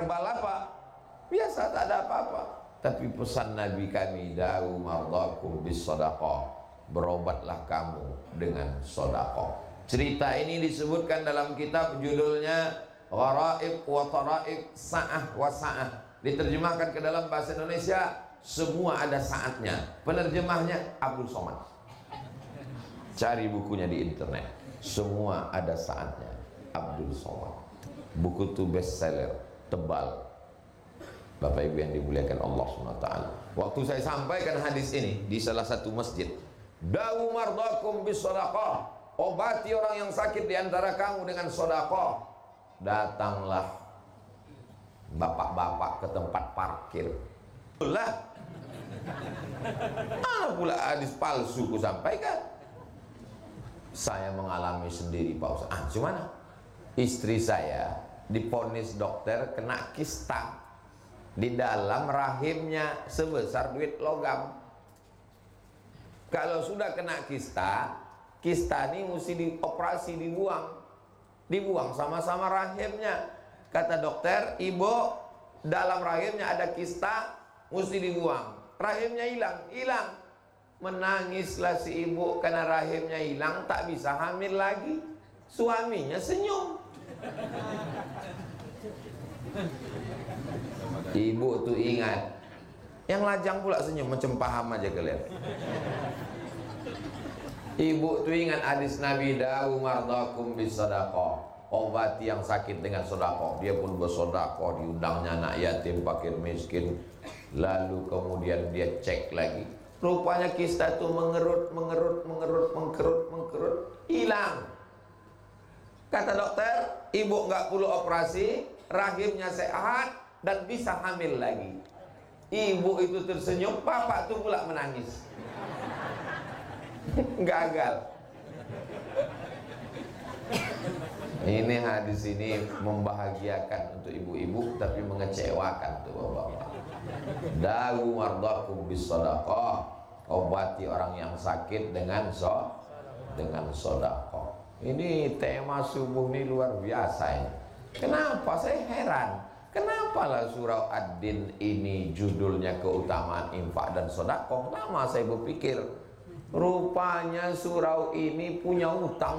herbal apa? Biasa, tak ada apa-apa. Tapi pesan Nabi kami, da'u mardakum bis shadaqah, berobatlah kamu dengan sedekah. Cerita ini disebutkan dalam kitab judulnya Gharaib wa Taraib Sa'ah wa Sa'ah. Diterjemahkan ke dalam bahasa Indonesia, semua ada saatnya. Penerjemahnya Abdul Somad. Cari bukunya di internet. Semua ada saatnya. Abdul Somad. Buku itu bestseller, tebal. Bapak Ibu yang dimuliakan Allah SWT. Waktu saya sampaikan hadis ini di salah satu masjid, da'u mardakum bis shadaqah, obati orang yang sakit di antara kamu dengan sedekah. Datanglah bapak-bapak ke tempat parkir. Lah, mana pula hadis palsu ku sampaikan? Saya mengalami sendiri, Pak Ustaz. Gimana? Istri saya divonis dokter kena kista di dalam rahimnya sebesar duit logam. Kalau sudah kena kista, kista ini mesti dioperasi, dibuang sama-sama rahimnya. Kata dokter, ibu dalam rahimnya ada kista, mesti dibuang. Rahimnya hilang. Menangislah si ibu karena rahimnya hilang, tak bisa hamil lagi. Suaminya senyum. Ibu tuh ingat, yang lajang pula senyum, macam paham aja kalian. Ibu tuh ingat hadis Nabi, da'u mardakum bis shadaqah, obati yang sakit dengan sedekah. Dia pun bersedekah, diundangnya anak yatim, fakir miskin. Lalu kemudian dia cek lagi, rupanya kista itu mengerut, hilang. Kata dokter, ibu nggak perlu operasi, rahimnya sehat dan bisa hamil lagi. Ibu itu tersenyum, bapak itu pula menangis. Gagal. Ini hadis ini membahagiakan untuk ibu-ibu, tapi mengecewakan untuk bapak-bapak. Da'u mardakum bis shadaqah, obati orang yang sakit dengan sedekah. Ini tema subuh ini luar biasa ini. Kenapa saya heran? Kenapalah surah Ad-Din ini judulnya keutamaan infak dan sedekah? Lama saya berpikir, rupanya surau ini punya utang